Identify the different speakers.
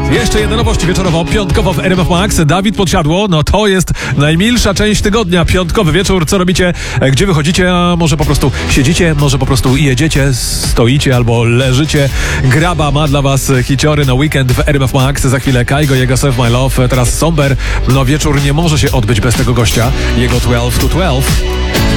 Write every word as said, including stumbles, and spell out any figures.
Speaker 1: Jeszcze jedna nowość wieczorowo, piątkowo w R M F Max. Dawid Podsiadło, no to jest najmilsza część tygodnia, piątkowy wieczór. Co robicie? Gdzie wychodzicie? A może po prostu siedzicie, może po prostu jedziecie, stoicie albo leżycie. Graba ma dla was hiciory na weekend w R M F Max. Za chwilę Kaigo, jego Save My Love. Teraz Somber. No wieczór nie może się odbyć bez tego gościa. Jego dwanaście to dwanaście.